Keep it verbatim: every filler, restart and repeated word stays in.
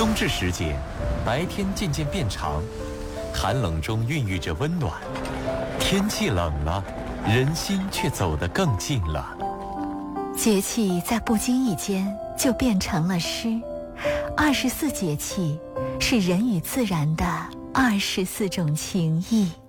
冬至时节，白天渐渐变长，寒冷中孕育着温暖。天气冷了，人心却走得更近了。 节气在不经意间就变成了诗。二十四节气是人与自然的二十四种情谊。